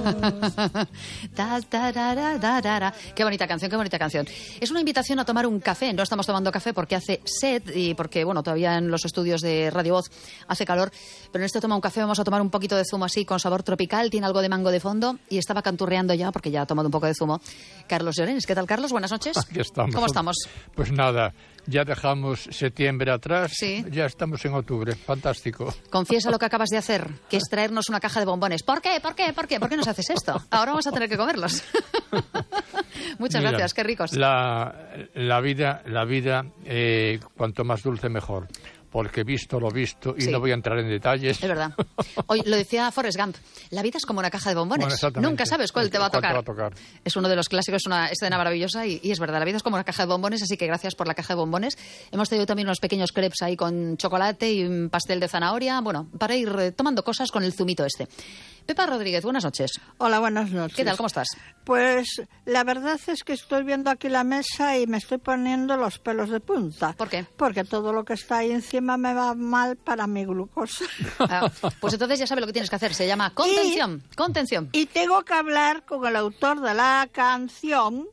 Qué bonita canción, qué bonita canción. Es una invitación a tomar un café. No estamos tomando café porque hace sed y porque, bueno, todavía en los estudios de Radio Voz hace calor, pero en este toma un café vamos a tomar un poquito de zumo así con sabor tropical, tiene algo de mango de fondo y estaba canturreando ya porque ya ha tomado un poco de zumo. Carlos Llorens, ¿qué tal, Carlos? Buenas noches. Aquí estamos. ¿Cómo estamos? Pues nada, ya dejamos septiembre atrás, sí. Ya estamos en octubre, fantástico. Confiesa lo que acabas de hacer, que es traernos una caja de bombones. ¿Por qué? ¿Por qué? ¿Por qué? ¿Por qué nos haces esto? Ahora vamos a tener que comerlos. Muchas gracias, qué ricos. La vida, cuanto más dulce mejor. Porque visto lo visto, y sí. No voy a entrar en detalles. Es verdad. Hoy lo decía Forrest Gump, la vida es como una caja de bombones. Bueno, nunca sabes cuál te va a tocar. Es uno de los clásicos, es una escena maravillosa y es verdad, la vida es como una caja de bombones, así que gracias por la caja de bombones. Hemos tenido también unos pequeños crepes ahí con chocolate y un pastel de zanahoria, bueno, para ir tomando cosas con el zumito este. Pepa Rodríguez, buenas noches. Hola, buenas noches. ¿Qué tal? ¿Cómo estás? Pues la verdad es que estoy viendo aquí la mesa y me estoy poniendo los pelos de punta. ¿Por qué? Porque todo lo que está ahí encima me va mal para mi glucosa. Pues entonces ya sabes lo que tienes que hacer. Se llama contención. Contención. Y tengo que hablar con el autor de la canción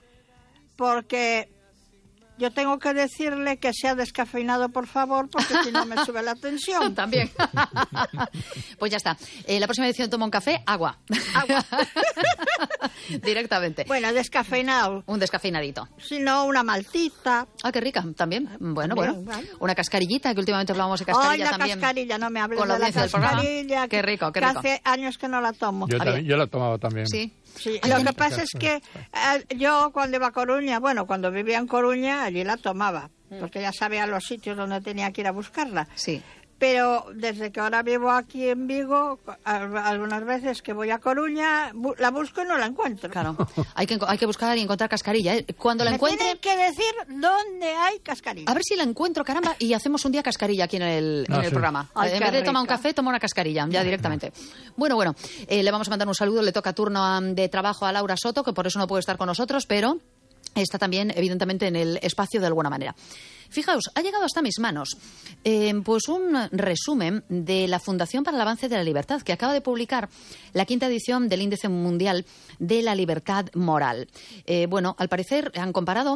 porque yo tengo que decirle que sea descafeinado, por favor, porque si no me sube la tensión. También. Pues ya está. La próxima edición toma un café, agua. Agua. Directamente. Bueno, descafeinado. Un descafeinadito. Si no, una maltita. Ah, qué rica, también. Bueno. Una cascarillita, que últimamente hablábamos de cascarilla también. Cascarilla, no me hables con de la cascarilla. Qué rico, qué rico. Hace años que no la tomo. Yo la tomaba también. Sí. Sí, lo que pasa es que yo cuando iba a Coruña, cuando vivía en Coruña, allí la tomaba, porque ya sabía los sitios donde tenía que ir a buscarla. Sí. Pero desde que ahora vivo aquí en Vigo, algunas veces que voy a Coruña, la busco y no la encuentro. Claro, hay que buscar y encontrar cascarilla. Cuando la encuentre... Tienen que decir dónde hay cascarilla. A ver si la encuentro, caramba, y hacemos un día cascarilla aquí en el programa. Ay, en vez de tomar un café, toma una cascarilla, ya directamente. Bueno, le vamos a mandar un saludo, le toca turno de trabajo a Laura Soto, que por eso no puede estar con nosotros, pero está también, evidentemente, en el espacio de alguna manera. Fijaos, ha llegado hasta mis manos pues un resumen de la Fundación para el Avance de la Libertad, que acaba de publicar la 5ª edición del Índice Mundial de la Libertad Moral. Al parecer han comparado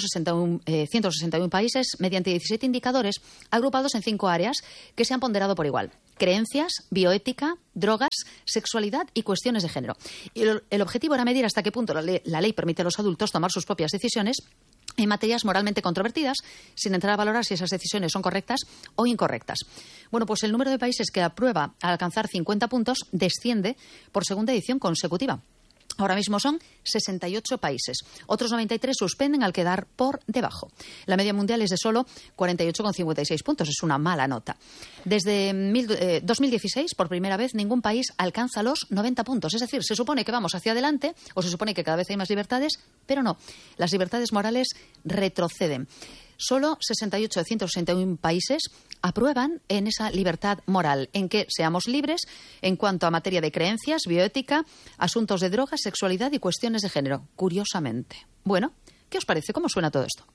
161 países mediante 17 indicadores agrupados en 5 áreas que se han ponderado por igual: creencias, bioética, drogas, sexualidad y cuestiones de género. Y el objetivo era medir hasta qué punto la ley permite a los adultos tomar sus propias decisiones en materias moralmente controvertidas, sin entrar a valorar si esas decisiones son correctas o incorrectas. Bueno, pues el número de países que aprueba al alcanzar 50 puntos desciende por segunda edición consecutiva. Ahora mismo son 68 países. Otros 93 suspenden al quedar por debajo. La media mundial es de solo 48,56 puntos. Es una mala nota. Desde 2016, por primera vez, ningún país alcanza los 90 puntos. Es decir, se supone que vamos hacia adelante o se supone que cada vez hay más libertades, pero no. Las libertades morales retroceden. Solo 68 de 161 países aprueban en esa libertad moral, en que seamos libres en cuanto a materia de creencias, bioética, asuntos de drogas, sexualidad y cuestiones de género, curiosamente. Bueno, ¿qué os parece? ¿Cómo suena todo esto?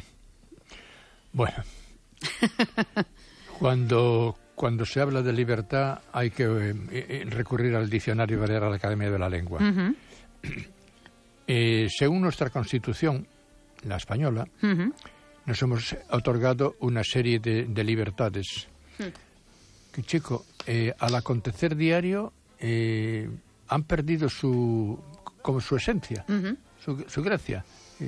Bueno, cuando se habla de libertad hay que recurrir al diccionario y variar a la Academia de la Lengua. Uh-huh. Según nuestra Constitución, la española, nos hemos otorgado una serie de libertades. Que, chico, al acontecer diario han perdido su esencia, su gracia.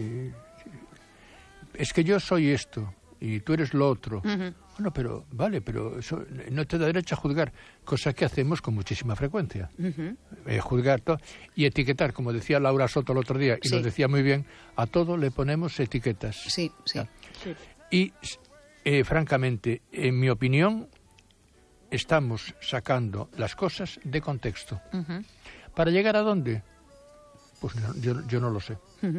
Es que yo soy esto y tú eres lo otro. Bueno, pero eso no te da derecho a juzgar, cosa que hacemos con muchísima frecuencia. Juzgar todo y etiquetar, como decía Laura Soto el otro día, y nos decía muy bien, a todo le ponemos etiquetas. Sí. Y, francamente, en mi opinión, estamos sacando las cosas de contexto. ¿Para llegar a dónde? Pues yo no lo sé.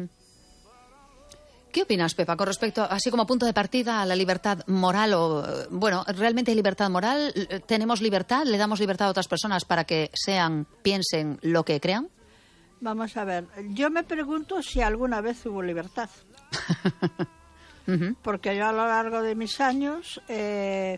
¿Qué opinas, Pepa, con respecto, así como punto de partida, a la libertad moral? ¿Realmente hay libertad moral? ¿Tenemos libertad? ¿Le damos libertad a otras personas para que piensen lo que crean? Vamos a ver, yo me pregunto si alguna vez hubo libertad. Porque yo a lo largo de mis años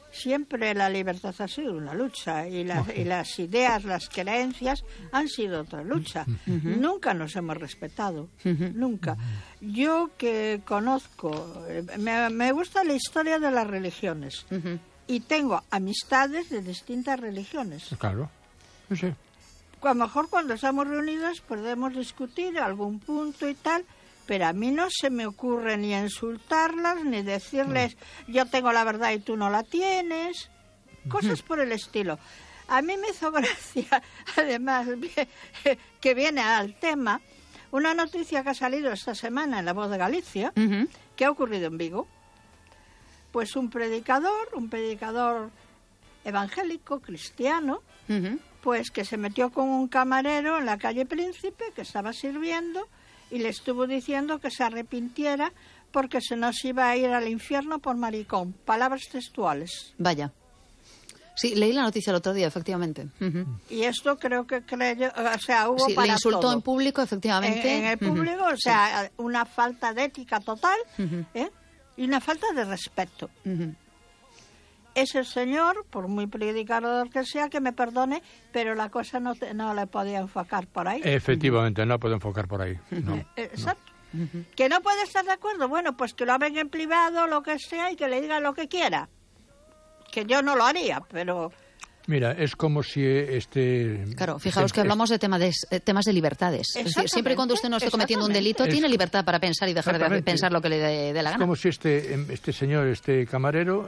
siempre la libertad ha sido una lucha y las ideas, las creencias han sido otra lucha. Nunca nos hemos respetado, nunca. Yo que conozco, me gusta la historia de las religiones y tengo amistades de distintas religiones. Claro, sí. A lo mejor cuando estamos reunidos podemos discutir algún punto y tal, pero a mí no se me ocurre ni insultarlas, ni decirles yo tengo la verdad y tú no la tienes, cosas por el estilo. A mí me hizo gracia, además, que viene al tema, una noticia que ha salido esta semana en La Voz de Galicia, que ha ocurrido en Vigo. Pues un predicador evangélico, cristiano, pues que se metió con un camarero en la calle Príncipe, que estaba sirviendo, y le estuvo diciendo que se arrepintiera porque se nos iba a ir al infierno por maricón. Palabras textuales. Vaya. Sí, leí la noticia el otro día, efectivamente. Y esto creo que o sea, hubo sí, para le insultó todo. En público, efectivamente. En el público, o sea, una falta de ética total, y una falta de respeto. Ese señor, por muy predicador que sea, que me perdone, pero la cosa no le podía enfocar por ahí. Efectivamente, no puedo enfocar por ahí. No, exacto. Que no puede estar de acuerdo, bueno, pues que lo hablen en privado, lo que sea, y que le diga lo que quiera. Que yo no lo haría, pero... Mira, es como si Claro, fijaos que hablamos de temas de libertades. Es decir, siempre y cuando usted no esté cometiendo un delito, tiene libertad para pensar y dejar de pensar lo que le dé la gana. Es como si este señor, este camarero,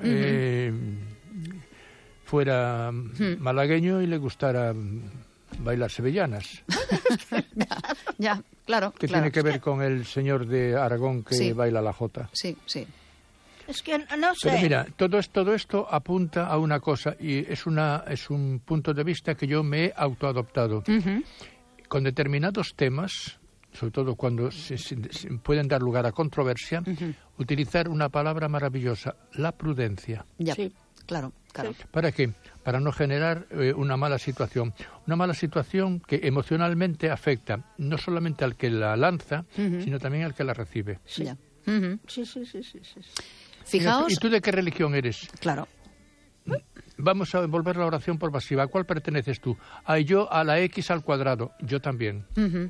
fuera malagueño y le gustara bailar sevillanas. ya, claro. Que tiene que ver con el señor de Aragón que baila la jota. Sí, sí. Es que no sé. Pero mira, todo esto apunta a una cosa y es un punto de vista que yo me he autoadoptado. Con determinados temas, sobre todo cuando se pueden dar lugar a controversia, utilizar una palabra maravillosa, la prudencia. Ya, sí. Claro. Sí. ¿Para qué? Para no generar una mala situación. Una mala situación que emocionalmente afecta no solamente al que la lanza, sino también al que la recibe. Sí. Sí. Fijaos... ¿Y tú de qué religión eres? Claro. Vamos a volver la oración por pasiva. ¿A cuál perteneces tú? Yo a la X al cuadrado. Yo también.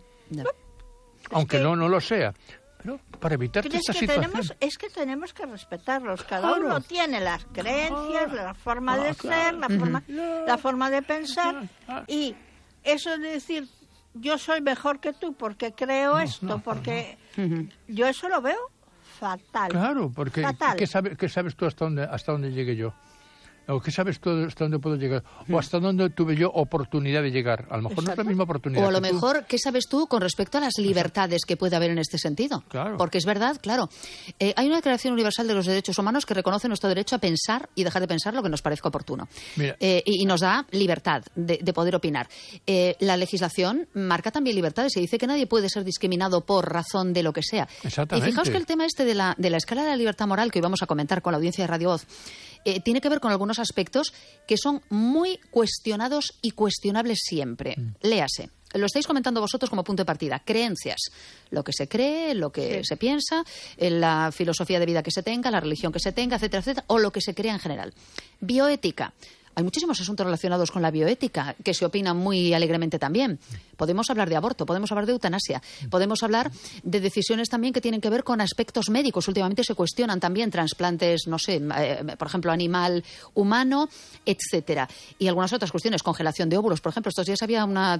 Aunque no lo sea. Pero para evitar esta situación... Es que tenemos que respetarlos. Cada uno tiene las creencias, la forma de ser, la forma de pensar. Y eso de decir, yo soy mejor que tú porque creo porque yo eso lo veo fatal. Claro, porque ¿qué sabes tú hasta dónde llegué yo? ¿O qué sabes tú hasta dónde puedo llegar? ¿O hasta dónde tuve yo oportunidad de llegar? A lo mejor no es la misma oportunidad. O a lo mejor, ¿qué sabes tú con respecto a las libertades que puede haber en este sentido? Claro. Porque es verdad, claro. Hay una Declaración Universal de los Derechos Humanos que reconoce nuestro derecho a pensar y dejar de pensar lo que nos parezca oportuno. Y nos da libertad de poder opinar. La legislación marca también libertades y dice que nadie puede ser discriminado por razón de lo que sea. Exactamente. Y fijaos que el tema de la escala de la libertad moral que hoy vamos a comentar con la audiencia de Radio Voz tiene que ver con algunos aspectos que son muy cuestionados y cuestionables siempre. Léase. Lo estáis comentando vosotros como punto de partida. Creencias. Lo que se cree, lo que se piensa, la filosofía de vida que se tenga, la religión que se tenga, etcétera, etcétera, o lo que se crea en general. Bioética. Hay muchísimos asuntos relacionados con la bioética que se opinan muy alegremente también. Podemos hablar de aborto, podemos hablar de eutanasia, podemos hablar de decisiones también que tienen que ver con aspectos médicos. Últimamente se cuestionan también trasplantes, no sé, por ejemplo, animal, humano, etcétera. Y algunas otras cuestiones, congelación de óvulos. Por ejemplo, estos días había un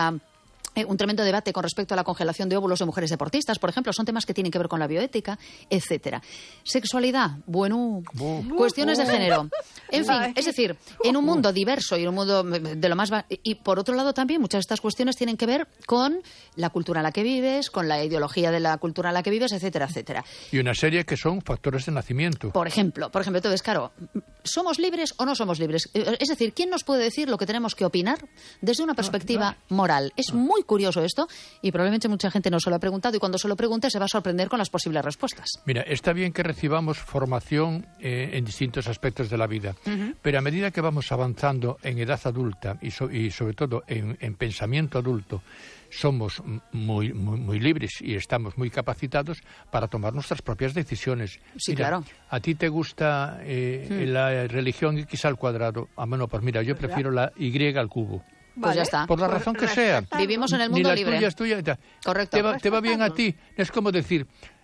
tremendo debate con respecto a la congelación de óvulos de mujeres deportistas, por ejemplo. Son temas que tienen que ver con la bioética, etcétera. Sexualidad, cuestiones de género. En fin, es decir, en un mundo diverso y en un mundo de lo más... Y por otro lado también muchas de estas cuestiones tienen que ver con la cultura en la que vives, con la ideología de la cultura en la que vives, etcétera, etcétera. Y una serie que son factores de nacimiento. Por ejemplo, entonces, claro, ¿somos libres o no somos libres? Es decir, ¿quién nos puede decir lo que tenemos que opinar desde una perspectiva moral? Es muy curioso esto y probablemente mucha gente no se lo ha preguntado y cuando se lo pregunte se va a sorprender con las posibles respuestas. Mira, está bien que recibamos formación en distintos aspectos de la vida, Pero a medida que vamos avanzando en edad adulta y sobre todo en pensamiento adulto, somos muy libres y estamos muy capacitados para tomar nuestras propias decisiones. Sí, Mira, claro. ¿a ti te gusta la religión X al cuadrado? Bueno, pues mira, yo prefiero la Y al cubo. Pues ya está. Por la razón que sea. Vivimos en el Ni mundo la libre. tuya es tuya. Correcto. ¿Te va bien a ti? Es como decir,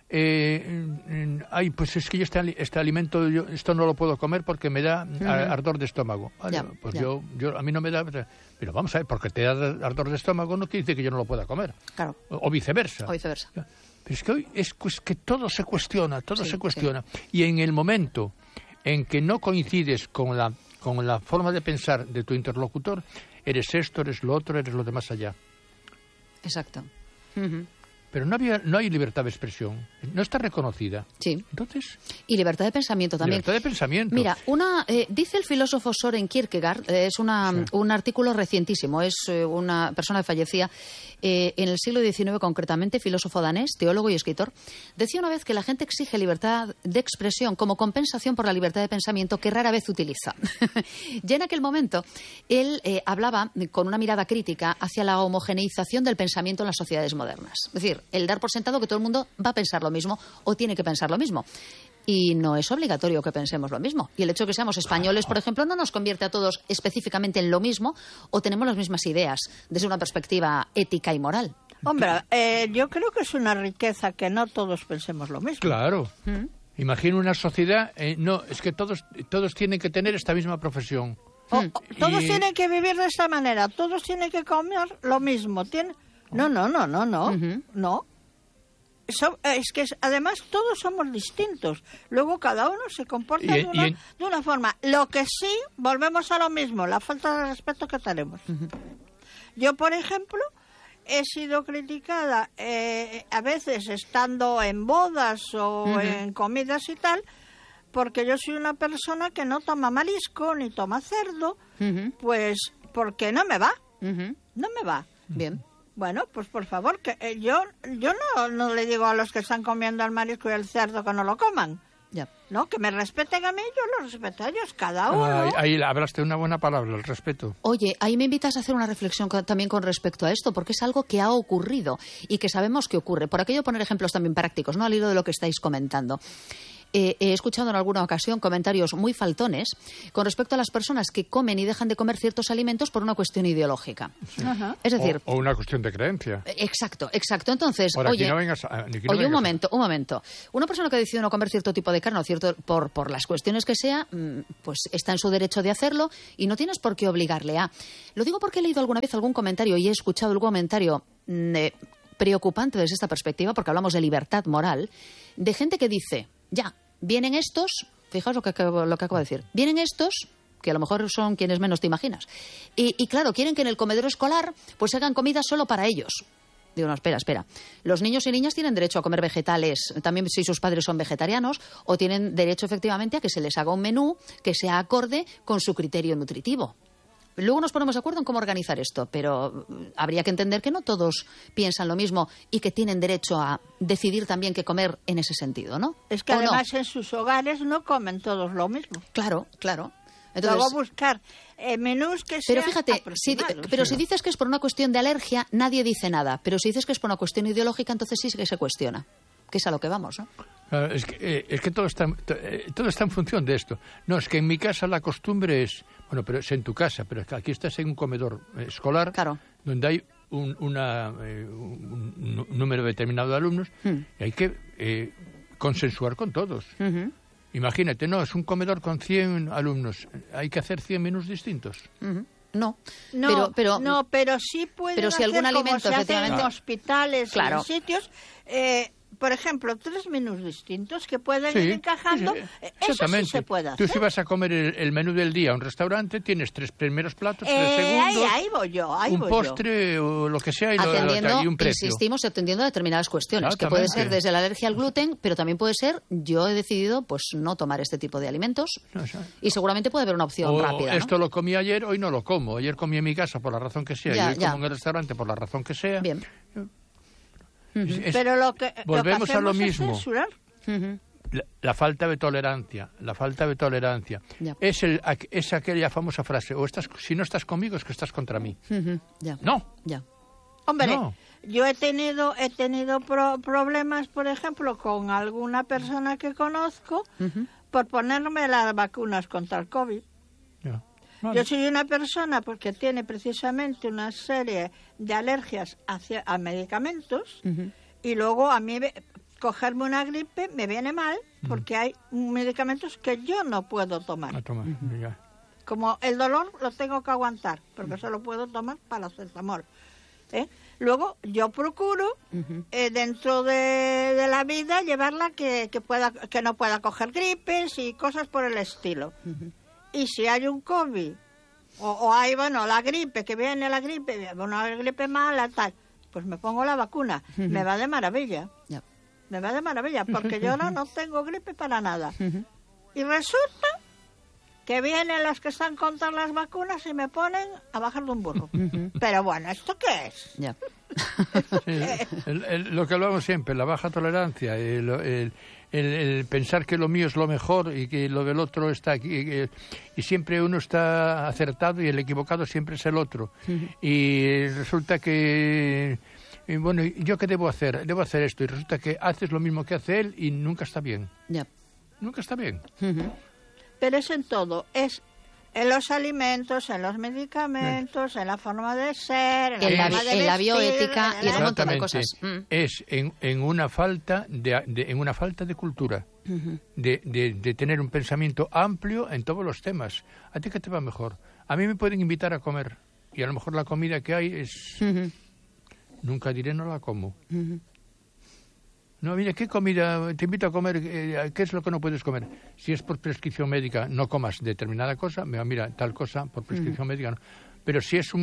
ay, pues es que yo este alimento, esto no lo puedo comer porque me da ardor de estómago. Vale, pues yo a mí no me da... Pero vamos a ver, porque te da ardor de estómago no quiere decir que yo no lo pueda comer. Claro. O viceversa. O viceversa. Pero es que hoy es que todo se cuestiona, se cuestiona. Y en el momento en que no coincides con la forma de pensar de tu interlocutor, eres esto, eres lo otro, eres lo de más allá. Exacto. Pero no hay libertad de expresión, no está reconocida. Sí. Entonces, y libertad de pensamiento también. Libertad de pensamiento. Mira, dice el filósofo Soren Kierkegaard, es un artículo recientísimo, es una persona que fallecía en el siglo XIX concretamente, filósofo danés, teólogo y escritor. Decía una vez que la gente exige libertad de expresión como compensación por la libertad de pensamiento que rara vez utiliza. Ya en aquel momento, él hablaba con una mirada crítica hacia la homogeneización del pensamiento en las sociedades modernas. Es decir, el dar por sentado que todo el mundo va a pensar lo mismo o tiene que pensar lo mismo. Y no es obligatorio que pensemos lo mismo. Y el hecho de que seamos españoles, por ejemplo, no nos convierte a todos específicamente en lo mismo o tenemos las mismas ideas desde una perspectiva ética y moral. Hombre, yo creo que es una riqueza que no todos pensemos lo mismo. Claro. Imagino una sociedad... no, es que todos tienen que tener esta misma profesión. Todos tienen que vivir de esta manera, todos tienen que comer lo mismo. No. No. Es que además todos somos distintos. Luego cada uno se comporta de una forma. Lo que sí, volvemos a lo mismo, la falta de respeto que tenemos. Yo, por ejemplo, he sido criticada a veces estando en bodas o en comidas y tal, porque yo soy una persona que no toma marisco ni toma cerdo, pues porque no me va. No me va. Bien. Bueno, pues por favor, que yo no le digo a los que están comiendo el marisco y el cerdo que no lo coman. Ya. No, que me respeten a mí, yo los respeto a ellos, cada uno. Ahí hablaste una buena palabra, el respeto. Oye, ahí me invitas a hacer una reflexión también con respecto a esto, porque es algo que ha ocurrido y que sabemos que ocurre. Por aquello poner ejemplos también prácticos, ¿no? Al hilo de lo que estáis comentando. He escuchado en alguna ocasión comentarios muy faltones con respecto a las personas que comen y dejan de comer ciertos alimentos por una cuestión ideológica. Sí. Es decir... O una cuestión de creencia. Exacto. Entonces, oye, un momento. Una persona que decide no comer cierto tipo de carne o cierto por las cuestiones que sea, pues está en su derecho de hacerlo y no tienes por qué obligarle a... Lo digo porque he leído alguna vez algún comentario y he escuchado algún comentario preocupante desde esta perspectiva, porque hablamos de libertad moral, de gente que dice, ya, vienen estos, fijaos lo que acabo de decir, vienen estos, que a lo mejor son quienes menos te imaginas, y claro, quieren que en el comedor escolar pues hagan comida solo para ellos. Digo, no, espera. Los niños y niñas tienen derecho a comer vegetales, también si sus padres son vegetarianos, o tienen derecho efectivamente a que se les haga un menú que sea acorde con su criterio nutritivo. Luego nos ponemos de acuerdo en cómo organizar esto, pero habría que entender que no todos piensan lo mismo y que tienen derecho a decidir también qué comer en ese sentido, ¿no? Es que además en sus hogares no comen todos lo mismo. Claro. Entonces, luego buscar menús que sean aproximados. Si dices que es por una cuestión de alergia, nadie dice nada. Pero si dices que es por una cuestión ideológica, entonces sí que se cuestiona. Que es a lo que vamos, ¿no? Es que todo está en función de esto. No, es que en mi casa la costumbre es... Bueno, pero es en tu casa, pero es que aquí estás en un comedor escolar, claro, donde hay un número determinado de alumnos y hay que consensuar con todos. Imagínate, no, es un comedor con 100 alumnos, hay que hacer 100 menús distintos. No, pero sí pueden pero si hacer algún alimento, como se hace en hospitales, claro, en sitios... por ejemplo, 3 menús distintos que pueden ir encajando. Eso sí se puede hacer. Tú si vas a comer el menú del día a un restaurante, tienes 3 primeros platos, 3 segundos, ahí voy yo, un postre o lo que sea y un precio. Insistimos atendiendo a determinadas cuestiones, que puede ser desde la alergia al gluten, pero también puede ser, yo he decidido pues no tomar este tipo de alimentos y seguramente puede haber una opción rápida, ¿no? Esto lo comí ayer, hoy no lo como. Ayer comí en mi casa por la razón que sea y hoy como en el restaurante por la razón que sea. Bien. Pero volvemos a lo mismo. Es censurar. La falta de tolerancia, Ya. es aquella famosa frase, si no estás conmigo es que estás contra mí. Ya. No. Ya. Hombre, No. yo he tenido problemas, por ejemplo, con alguna persona que conozco por ponerme las vacunas contra el COVID. Ya. Vale. Yo soy una persona porque tiene precisamente una serie de alergias a medicamentos y luego a mí cogerme una gripe me viene mal porque hay medicamentos que yo no puedo tomar. A tomar, ya. Como el dolor lo tengo que aguantar porque solo puedo tomar paracetamol. Luego yo procuro dentro de la vida llevarla que no pueda coger gripes y cosas por el estilo. Y si hay un COVID o hay, la gripe, que viene la gripe, una gripe mala, tal, pues me pongo la vacuna. Me va de maravilla. Ya. Me va de maravilla, porque yo no tengo gripe para nada. Y resulta que vienen los que están contra las vacunas y me ponen a bajar de un burro. Pero bueno, ¿esto qué es? Ya. Lo que hablamos siempre, la baja tolerancia, el pensar que lo mío es lo mejor y que lo del otro está aquí, y siempre uno está acertado y el equivocado siempre es el otro. Y resulta que, bueno, ¿yo qué debo hacer? Debo hacer esto, y resulta que haces lo mismo que hace él y nunca está bien. Ya. Nunca está bien. Pero es en todo, es en los alimentos, en los medicamentos, en la forma de ser, en la forma de vestir, en la bioética y en un montón de Exactamente. cosas. Es en una falta de cultura, de tener un pensamiento amplio en todos los temas. ¿A ti qué te va mejor? A mí me pueden invitar a comer y a lo mejor la comida que hay es... Nunca diré no la como. No, mira, ¿qué comida te invito a comer? ¿Qué es lo que no puedes comer? Si es por prescripción médica, no comas determinada cosa. Mira, tal cosa por prescripción médica no. Pero si es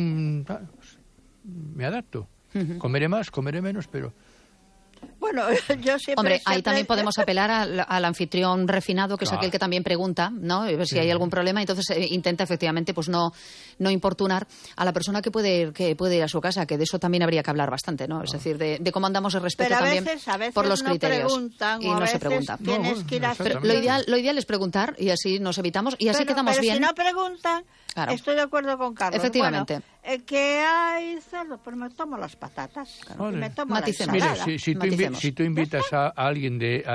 me adapto. Comeré más, comeré menos, pero... Bueno, yo siempre... Hombre, ahí también podemos apelar al anfitrión refinado, que es aquel que también pregunta, ¿no? Si hay algún problema, entonces intenta efectivamente pues no importunar a la persona que puede ir a su casa, que de eso también habría que hablar bastante, ¿no? Es decir, de cómo andamos el respeto pero también a veces por los no criterios. Preguntan, y no se pregunta. Tienes que ir a Pero lo ideal es preguntar y así nos evitamos y así quedamos bien. Pero si no preguntan, claro. Estoy de acuerdo con Carlos. Efectivamente. Bueno, que hay cerdo, pues me tomo las patatas. Claro. Y me tomo Maticemos. la Mira, ensalada. si tú invitas a alguien de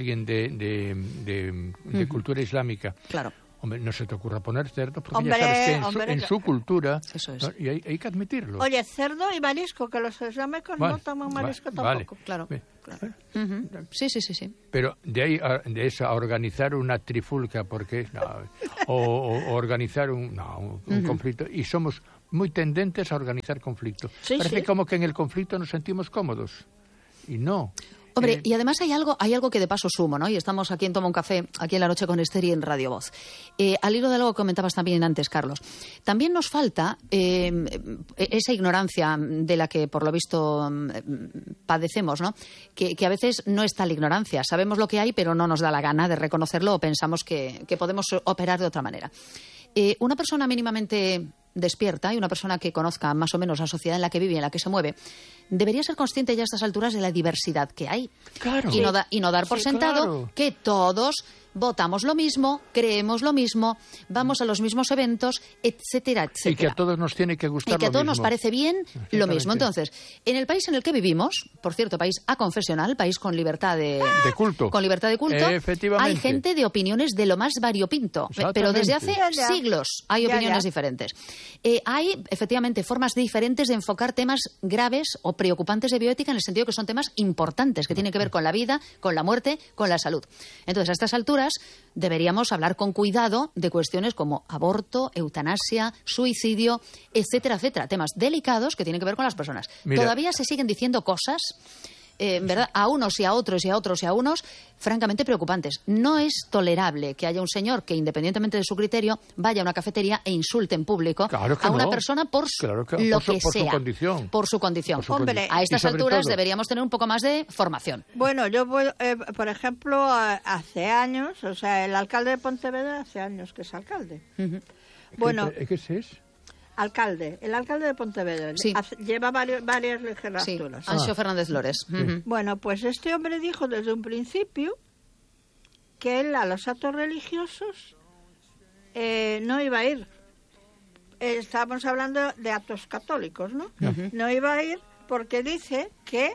cultura islámica, Claro. hombre, no se te ocurra poner cerdo, porque Hombre, ya sabes que en su cultura, Eso es. ¿no? Y hay que admitirlo. Oye, cerdo y marisco, que los islámicos no toman marisco tampoco. Claro. Ve, Sí. Pero de eso a organizar una trifulca, o organizar un conflicto, y somos muy tendentes a organizar conflictos. Sí, Parece sí. como que en el conflicto nos sentimos cómodos, y no. Hombre, y además hay algo que de paso sumo, ¿no? Y estamos aquí en Toma un Café, aquí en La Noche con Esther y en Radio Voz. Al hilo de algo que comentabas también antes, Carlos, también nos falta esa ignorancia de la que, por lo visto, padecemos, ¿no? Que a veces no es tal ignorancia. Sabemos lo que hay, pero no nos da la gana de reconocerlo o pensamos que podemos operar de otra manera. Una persona mínimamente despierta y una persona que conozca más o menos la sociedad en la que vive y en la que se mueve debería ser consciente ya a estas alturas de la diversidad que hay. Claro. Y no dar por sentado claro. que todos votamos lo mismo, creemos lo mismo, vamos a los mismos eventos, etcétera, etcétera. Y que a todos nos tiene que gustar y que a lo todos mismo. nos parece bien lo mismo. Exactamente. Entonces, en el país en el que vivimos, por cierto, país aconfesional, país con libertad de culto. con libertad de culto, Efectivamente. hay gente de opiniones de lo más variopinto, pero desde hace Ya. siglos hay opiniones Ya. diferentes. Hay, efectivamente, formas diferentes de enfocar temas graves o preocupantes de bioética en el sentido que son temas importantes, que tienen que ver con la vida, con la muerte, con la salud. Entonces, a estas alturas deberíamos hablar con cuidado de cuestiones como aborto, eutanasia, suicidio, etcétera, etcétera. Temas delicados que tienen que ver con las personas. Mira. Todavía se siguen diciendo cosas, ¿verdad? A unos y a otros y a otros y a unos, francamente preocupantes. No es tolerable que haya un señor que, independientemente de su criterio, vaya a una cafetería e insulte en público Claro que a una no. persona por Claro que- lo por que su sea. condición. Por su condición. Por su Hombre, condición. A estas Y sobre alturas todo- deberíamos tener un poco más de formación. Bueno, yo voy, por ejemplo, hace años, o sea, el alcalde de Pontevedra hace años que es alcalde. Bueno, ¿Qué es eso? el alcalde de Pontevedra, Sí. lleva varias Sí, legislaturas. Anxo Fernández Lores. Ujú. Bueno, pues este hombre dijo desde un principio que él a los actos religiosos no iba a ir. Estábamos hablando de actos católicos, ¿no? No iba a ir porque dice que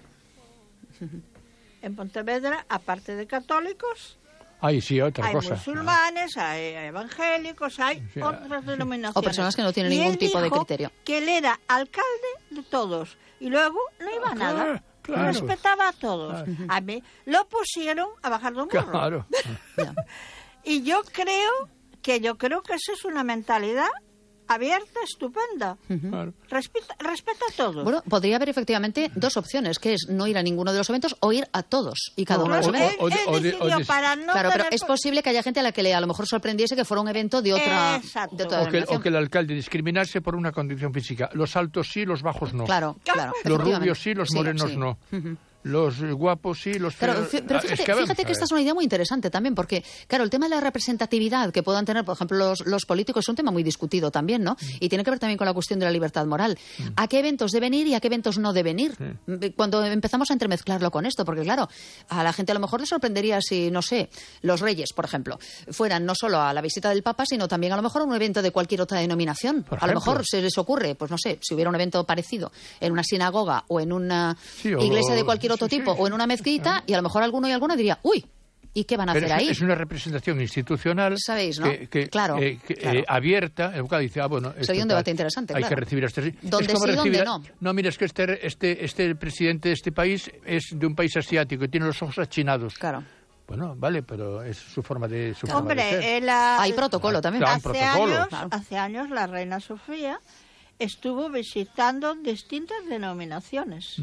en Pontevedra, aparte de católicos, hay hay musulmanes, hay evangélicos, hay otras denominaciones. O personas que no tienen y ningún él tipo de dijo criterio. Que él era alcalde de todos y luego no iba a nada. Claro. Respetaba a todos. A mí lo pusieron a bajar de un burro. Claro. Y yo creo que esa es una mentalidad abierta, estupenda. Claro. Respeta a todos. Bueno, podría haber efectivamente dos opciones, que es no ir a ninguno de los eventos o ir a todos y cada uno de los eventos. Él decidió para no Claro, pero tener... es posible que haya gente a la que a lo mejor sorprendiese que fuera un evento de otra o que el alcalde discriminase por una condición física. Los altos sí, los bajos no. Claro. Los rubios sí, los morenos no. Los guapos sí, los feos... Pero fíjate que esta es una idea muy interesante también, porque, claro, el tema de la representatividad que puedan tener, por ejemplo, los políticos es un tema muy discutido también, ¿no? Y tiene que ver también con la cuestión de la libertad moral. ¿A qué eventos deben ir y a qué eventos no deben ir? Cuando empezamos a entremezclarlo con esto, porque, claro, a la gente a lo mejor le sorprendería si, no sé, los reyes, por ejemplo, fueran no solo a la visita del Papa, sino también a lo mejor a un evento de cualquier otra denominación. A lo mejor se les ocurre, pues no sé, si hubiera un evento parecido en una sinagoga o en una iglesia de cualquier otro tipo o en una mezquita, y a lo mejor alguno y alguna diría, uy, ¿y qué van a hacer ahí? Es una representación institucional, ¿sabéis, no? claro. abierta. El vocal dice, sería un debate interesante, hay que recibir a este... ¿Dónde sí, dónde no? No, mira, es que este presidente de este país es de un país asiático y tiene los ojos achinados. Claro. Bueno, vale, pero es su forma de ser. Hombre, hay protocolo también. Hace años la reina Sofía estuvo visitando distintas denominaciones.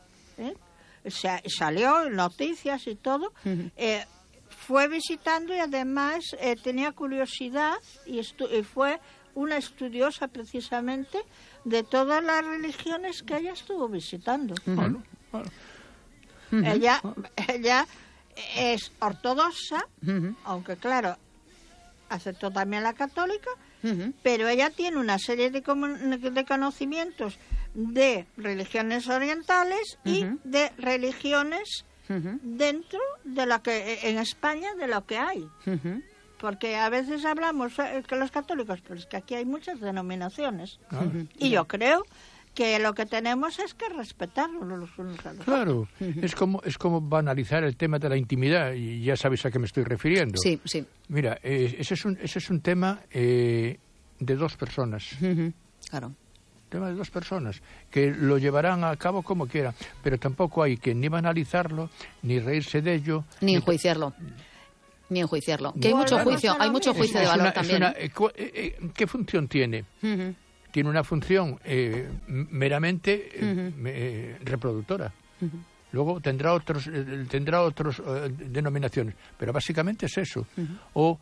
Salió en noticias y todo. Fue visitando y además tenía curiosidad y fue una estudiosa precisamente de todas las religiones que ella estuvo visitando. Ella es ortodoxa, aunque claro, aceptó también la católica, pero ella tiene una serie de conocimientos de religiones orientales y de religiones dentro de lo que en España de lo que hay. Porque a veces hablamos que los católicos, pero es que aquí hay muchas denominaciones. Y yo creo que lo que tenemos es que respetarlos los unos a los otros. Claro, es como banalizar el tema de la intimidad, y ya sabéis a qué me estoy refiriendo. Sí. Mira, ese es un tema de dos personas. Claro. Tema de dos personas que lo llevarán a cabo como quieran, pero tampoco hay que ni banalizarlo, ni reírse de ello, ni enjuiciarlo. Que hay mucho juicio, de valor también. ¿Qué función tiene? Tiene una función meramente reproductora. Luego tendrá otros denominaciones, pero básicamente es eso. O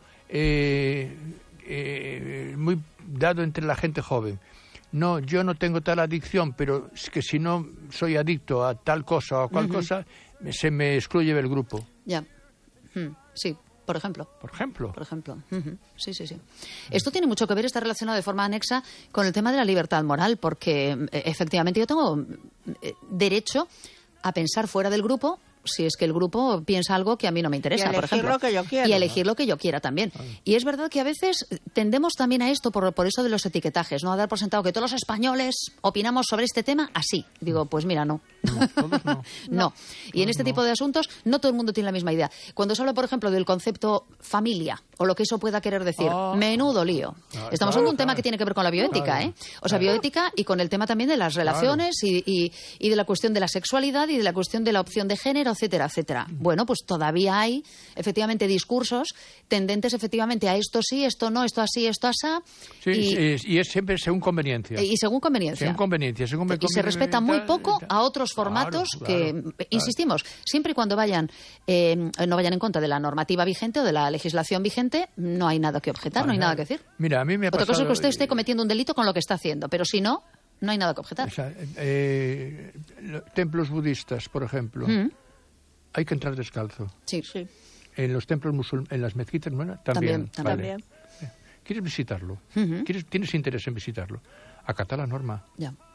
muy dado entre la gente joven. No, yo no tengo tal adicción, pero es que si no soy adicto a tal cosa o a cual cosa, se me excluye del grupo. Ya. Sí. Por ejemplo. Sí. Esto tiene mucho que ver, está relacionado de forma anexa con el tema de la libertad moral, porque efectivamente yo tengo derecho a pensar fuera del grupo si es que el grupo piensa algo que a mí no me interesa, por ejemplo. Lo que yo quiero, y elegir lo que yo quiera también. Y es verdad que a veces tendemos también a esto por eso de los etiquetajes, ¿no? A dar por sentado que todos los españoles opinamos sobre este tema así. Digo, pues mira, no. Todos no. No. Y en este tipo de asuntos no todo el mundo tiene la misma idea. Cuando se habla, por ejemplo, del concepto familia o lo que eso pueda querer decir, menudo lío. Estamos hablando de un tema que tiene que ver con la bioética, ¿eh? O sea, bioética y con el tema también de las relaciones y de la cuestión de la sexualidad y de la cuestión de la opción de género, etcétera, etcétera. Bueno, pues todavía hay efectivamente discursos tendentes efectivamente a esto sí, esto no, esto así, esto asá. Sí, y es siempre según conveniencia. Y según conveniencia. Y se respeta muy poco a otros formatos que, insistimos, siempre y cuando no vayan en contra de la normativa vigente o de la legislación vigente, no hay nada que objetar, no hay nada que decir. Mira, a mí me ha pasado... Otra cosa es que usted esté cometiendo un delito con lo que está haciendo, pero si no, no hay nada que objetar. O sea, templos budistas, por ejemplo, hay que entrar descalzo. Sí. En los templos en las mezquitas también. También. ¿Quieres visitarlo? ¿Tienes interés en visitarlo? Acata la norma. Ya.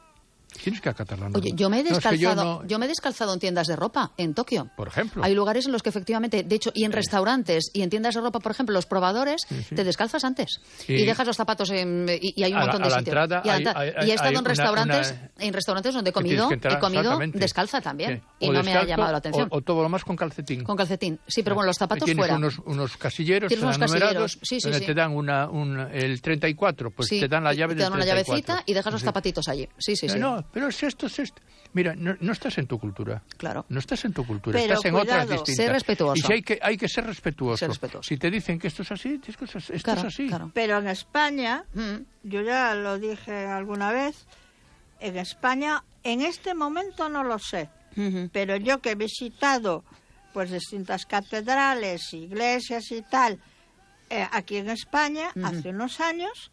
Tienes que acatar la norma. Oye, yo me he descalzado, No, es que yo me he descalzado en tiendas de ropa en Tokio. Por ejemplo. Hay lugares en los que efectivamente, de hecho, y en restaurantes y en tiendas de ropa, por ejemplo, los probadores, te descalzas antes y dejas los zapatos y hay un montón de sitios. Entrada, y he estado en restaurantes donde he comido descalza también y no me ha llamado la atención. O todo lo más con calcetín. Con calcetín, sí, pero bueno, los zapatos tienes fuera. unos casilleros, tienes unos numerados, casilleros, donde te dan el 34, pues te dan la llave del 34. Te dan una llavecita y dejas los zapatitos allí. Sí. No, pero es esto. Mira, no estás en tu cultura. Claro. No estás en tu cultura, pero estás en otras distintas. Sé respetuoso. Y si hay que ser respetuoso. Si te dicen que esto es así, esto es así. Claro. Pero en España, yo ya lo dije alguna vez, en España, en este momento no lo sé, pero yo que he visitado pues distintas catedrales, iglesias y tal, aquí en España, hace unos años,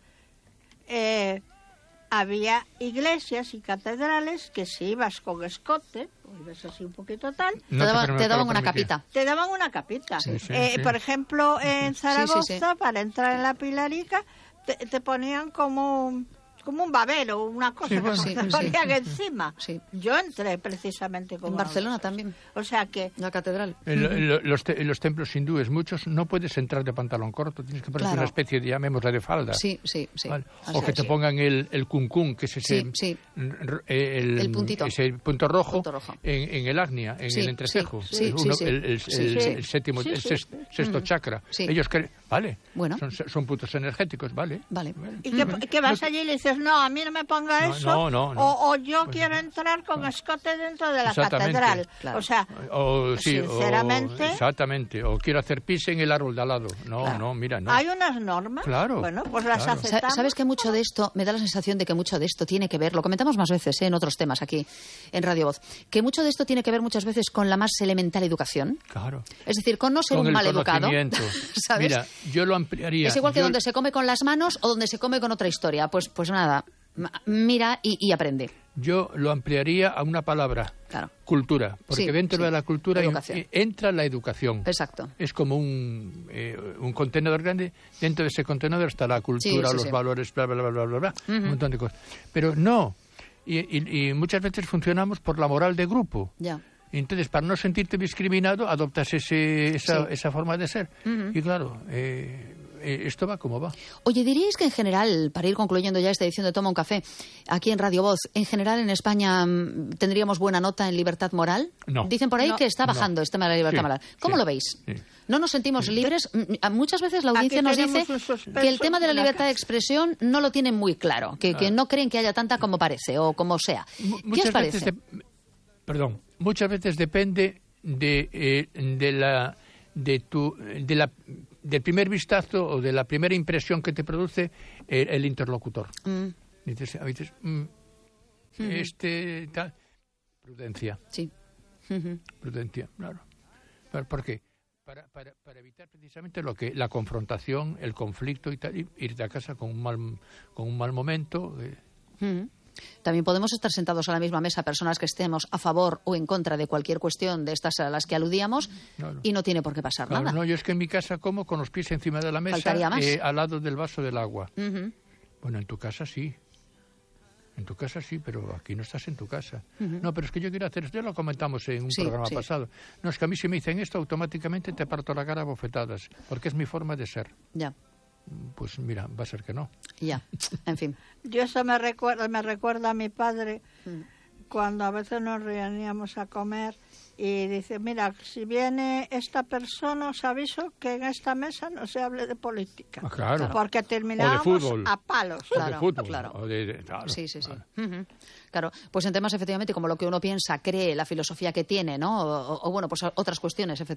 había iglesias y catedrales que si ibas con escote, o ibas así un poquito tal, te daban una capita. Te daban una capita. Sí. Por ejemplo, en Zaragoza, para entrar en la Pilarica, te ponían como un babero, una cosa que te ponían encima. Sí. Yo entré precisamente con en Barcelona también. O sea que... La catedral. Los templos hindúes, muchos, no puedes entrar de pantalón corto, tienes que ponerte una especie de, llamémosla, de falda. Sí. ¿Vale? O que te pongan el cuncún, que es ese... El puntito. Ese punto rojo. En el agnia, en el entrecejo. El séptimo, el sexto chakra. Ellos creen... Vale. Bueno. Son puntos energéticos, vale. ¿Y qué vas allí y le dices, no, a mí no me ponga eso? No. O yo quiero entrar con escote dentro de la catedral. Claro. O sea, sinceramente... Exactamente. O quiero hacer pis en el árbol de al lado. No, mira, no. Hay unas normas. Claro. Bueno, pues las aceptamos. ¿Sabes que mucho de esto, me da la sensación de que mucho de esto tiene que ver, lo comentamos más veces en otros temas aquí en Radio Voz, que mucho de esto tiene que ver muchas veces con la más elemental educación? Claro. Es decir, con no ser un mal educado. ¿Sabes? Mira, yo lo ampliaría. Es igual que donde se come con las manos o donde se come con otra historia. Pues nada, mira y aprende. Yo lo ampliaría a una palabra. Claro. Cultura. Porque dentro de la cultura entra la educaón. Exacto. Es como un contenedor grande. Dentro de ese contenedor está la cultura, los valores, bla, bla, bla, bla, bla. Un montón de cosas. Pero no. Y muchas veces funcionamos por la moral de grupo. Ya. Entonces, para no sentirte discriminado, adoptas esa forma de ser. Y claro, esto va como va. Oye, ¿diríais que en general, para ir concluyendo ya esta edición de Toma un Café, aquí en Radio Voz, en general en España tendríamos buena nota en libertad moral? No. Dicen por ahí que está bajando este tema de la libertad moral. ¿Cómo lo veis? Sí. ¿No nos sentimos libres? Muchas veces la audiencia nos dice que el tema de la libertad de expresión no lo tienen muy claro, que no creen que haya tanta como parece o como sea. ¿Qué os parece? Muchas veces depende del primer vistazo o de la primera impresión que te produce el interlocutor. Dices, tal, prudencia. Sí. Prudencia, claro. ¿Por qué? Para evitar precisamente la confrontación, el conflicto y tal, y irte a casa con un mal momento. También podemos estar sentados a la misma mesa personas que estemos a favor o en contra de cualquier cuestión de estas a las que aludíamos y no tiene por qué pasar nada. No, yo es que en mi casa como con los pies encima de la mesa, al lado del vaso del agua. Bueno, en tu casa sí. En tu casa sí, pero aquí no estás en tu casa. No, pero es que yo quiero hacer esto, ya lo comentamos en un programa pasado. No, es que a mí si me dicen esto, automáticamente te parto la cara a bofetadas, porque es mi forma de ser. Ya. Pues mira, va a ser que no. Ya, en fin. Yo eso me recuerda a mi padre cuando a veces nos reuníamos a comer y dice, mira, si viene esta persona os aviso que en esta mesa no se hable de política. Claro. Porque terminábamos a palos. Claro, de fútbol. Claro. Claro. Sí. Claro, pues en temas efectivamente como lo que uno piensa, cree, la filosofía que tiene, ¿no? O bueno, pues otras cuestiones, efectivamente.